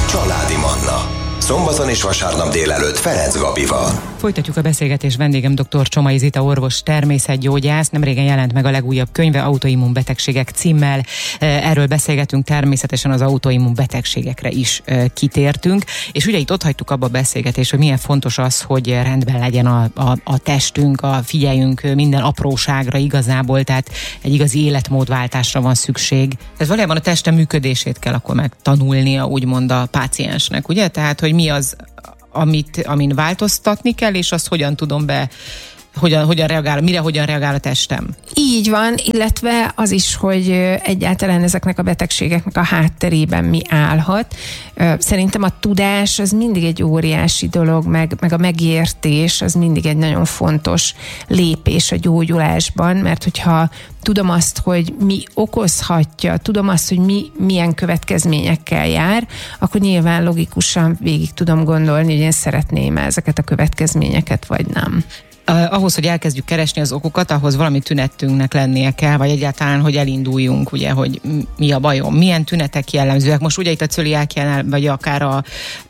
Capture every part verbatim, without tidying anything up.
Családi Manna. Szombaton és vasárnap délelőtt Ferenc Gabival. Folytatjuk a beszélgetés, vendégem dr. Csomai Zita orvos, természetgyógyász. Nemrégen jelent meg a legújabb könyve, Autoimmunbetegségek címmel. Erről beszélgetünk, természetesen az autoimmunbetegségekre is kitértünk. És ugye itt ott hagytuk abba a beszélgetést, hogy milyen fontos az, hogy rendben legyen a, a, a testünk, a figyeljünk minden apróságra igazából, tehát egy igazi életmódváltásra van szükség. Ez valójában a testem működését kell akkor megtanulnia, úgymond a páciensnek, ugye? Tehát, hogy mi az, amit, amin változtatni kell, és azt hogyan tudom be, hogyan, hogyan reagál, mire hogyan reagál a testem. Így van, illetve az is, hogy egyáltalán ezeknek a betegségeknek a hátterében mi állhat. Szerintem a tudás az mindig egy óriási dolog, meg, meg a megértés az mindig egy nagyon fontos lépés a gyógyulásban, mert hogyha tudom azt, hogy mi okozhatja, tudom azt, hogy mi milyen következményekkel jár, akkor nyilván logikusan végig tudom gondolni, hogy én szeretném ezeket a következményeket, vagy nem. Uh, ahhoz, hogy elkezdjük keresni az okokat, ahhoz valami tünetünknek lennie kell, vagy egyáltalán, hogy elinduljunk, ugye, hogy mi a bajom, milyen tünetek jellemzőek. Most ugye itt a cöliákiánál, vagy akár a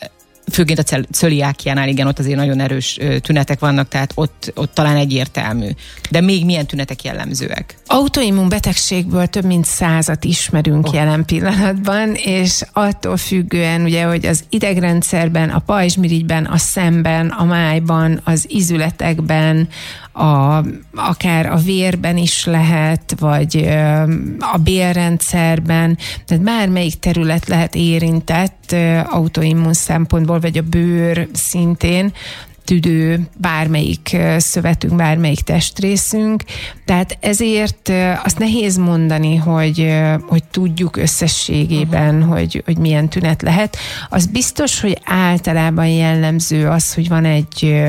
főként a cöliákiánál, igen, ott azért nagyon erős tünetek vannak, tehát ott, ott talán egyértelmű. De még milyen tünetek jellemzőek? Autoimmun betegségből több mint százat ismerünk oh. jelen pillanatban, és attól függően, ugye, hogy az idegrendszerben, a pajzsmirigyben, a szemben, a májban, az izületekben, a, akár a vérben is lehet, vagy ö, a bélrendszerben, tehát bármelyik terület lehet érintett ö, autoimmun szempontból, vagy a bőr szintén, tüdő, bármelyik szövetünk, bármelyik testrészünk. Tehát ezért azt nehéz mondani, hogy, hogy tudjuk összességében, uh-huh. hogy, hogy milyen tünet lehet. Az biztos, hogy általában jellemző az, hogy van egy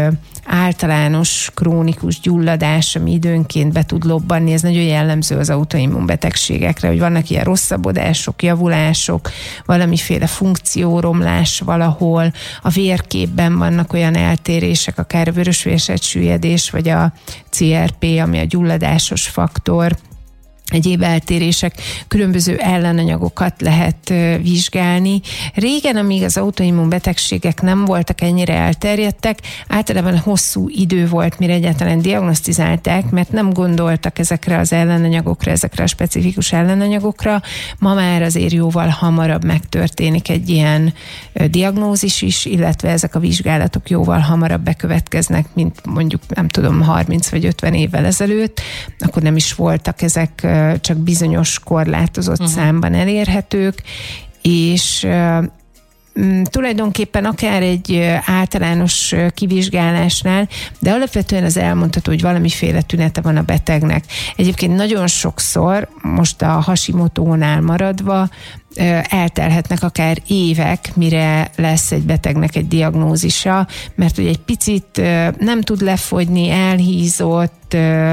általános krónikus gyulladás, ami időnként be tud lobbanni, ez nagyon jellemző az autoimmunbetegségekre, hogy vannak ilyen rosszabbodások, javulások, valamiféle funkcióromlás valahol, a vérképben vannak olyan eltérések, akár a vörösvérsejtsüllyedés, vagy a cé er pé, ami a gyulladásos faktor, egyéb eltérések, különböző ellenanyagokat lehet vizsgálni. Régen, amíg az autoimmun betegségek nem voltak ennyire elterjedtek, általában hosszú idő volt, mire egyáltalán diagnosztizálták, mert nem gondoltak ezekre az ellenanyagokra, ezekre a specifikus ellenanyagokra. Ma már azért jóval hamarabb megtörténik egy ilyen diagnózis is, illetve ezek a vizsgálatok jóval hamarabb bekövetkeznek, mint mondjuk, nem tudom, harminc vagy ötven évvel ezelőtt. Akkor nem is voltak ezek csak bizonyos korlátozott uh-huh. számban elérhetők, és uh, tulajdonképpen akár egy általános kivizsgálásnál, de alapvetően az elmondható, hogy valamiféle tünete van a betegnek. Egyébként nagyon sokszor, most a Hashimotónál maradva, eltelhetnek akár évek, mire lesz egy betegnek egy diagnózisa, mert ugye egy picit nem tud lefogyni, elhízott,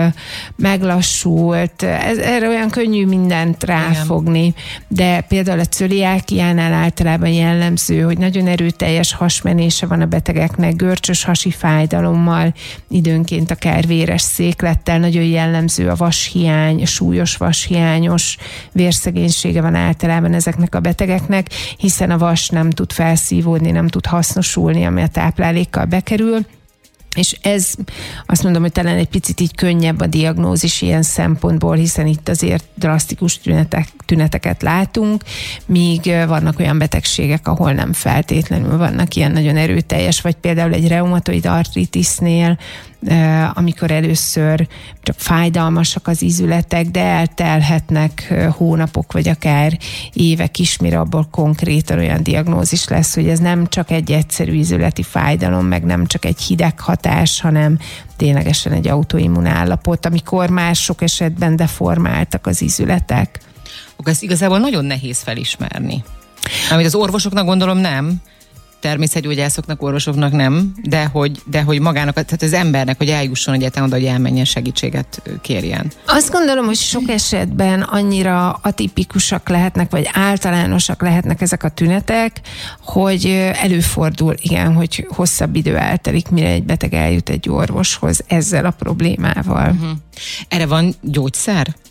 meglassult, ez, erre olyan könnyű mindent ráfogni, igen. De például a cöliákiánál általában jellemző, hogy nagyon erőteljes hasmenése van a betegeknek, görcsös hasi fájdalommal, időnként akár véres széklettel, nagyon jellemző a vashiány, súlyos vashiányos vérszegénysége van általában ezeknek a betegeknek, hiszen a vas nem tud felszívódni, nem tud hasznosulni, ami a táplálékkal bekerül. És ez azt mondom, hogy talán egy picit így könnyebb a diagnózis ilyen szempontból, hiszen itt azért drasztikus tünetek, tüneteket látunk, míg vannak olyan betegségek, ahol nem feltétlenül vannak ilyen nagyon erőteljes, vagy például egy reumatoid artritisnél, amikor először csak fájdalmasak az ízületek, de eltelhetnek hónapok, vagy akár évek is, mire abból konkrétan olyan diagnózis lesz, hogy ez nem csak egy egyszerű ízületi fájdalom, meg nem csak egy hideg hatás, hanem ténylegesen egy autoimmun állapot, amikor már sok esetben deformáltak az ízületek. Ez igazából nagyon nehéz felismerni. Amit az orvosoknak gondolom nem, természetgyógyászoknak, orvosoknak nem, de hogy, de hogy magának, tehát az embernek, hogy eljusson egyáltalán oda, hogy elmenjen segítséget kérjen. Azt gondolom, hogy sok esetben annyira atipikusak lehetnek, vagy általánosak lehetnek ezek a tünetek, hogy előfordul, igen, hogy hosszabb idő eltelik, mire egy beteg eljut egy orvoshoz ezzel a problémával. Uh-huh. Erre van gyógyszer?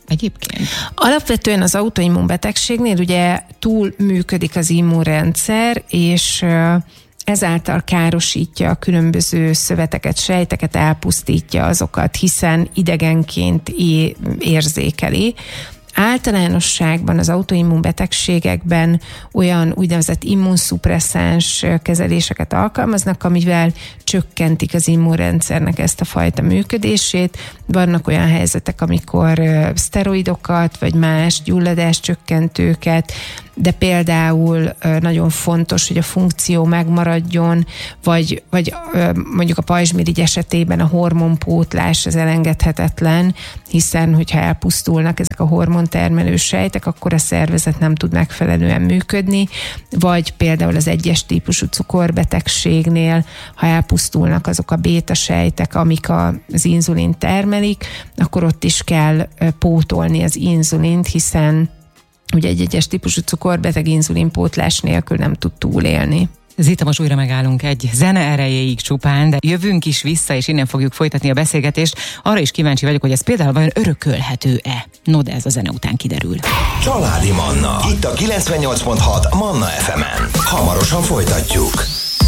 egyébként? Alapvetően az autoimmunbetegségnél ugye túl működik az immunrendszer, és ezáltal károsítja a különböző szöveteket, sejteket, elpusztítja azokat, hiszen idegenként é- érzékeli. Általánosságban az autoimmunbetegségekben olyan úgynevezett immunszupresszáns kezeléseket alkalmaznak, amivel csökkentik az immunrendszernek ezt a fajta működését. Vannak olyan helyzetek, amikor szteroidokat, vagy más gyulladáscsökkentőket, de például nagyon fontos, hogy a funkció megmaradjon, vagy, vagy mondjuk a pajzsmirigy esetében a hormonpótlás az elengedhetetlen, hiszen hogyha elpusztulnak ezek a hormontermelő sejtek, akkor a szervezet nem tud megfelelően működni, vagy például az egyes típusú cukorbetegségnél, ha elpusztulnak azok a béta sejtek, amik az inzulint termelik, akkor ott is kell pótolni az inzulint, hiszen ugye egy egyes típusú cukorbeteg inzulinpótlás nélkül nem tud túlélni. Zita, most újra megállunk egy zene erejéig csupán, de jövünk is vissza, és innen fogjuk folytatni a beszélgetést. Arra is kíváncsi vagyok, hogy ez például vajon örökölhető-e? No, de ez a zene után kiderül. Családi Manna. Itt a kilencvennyolc pont hat Manna ef emen. Hamarosan folytatjuk.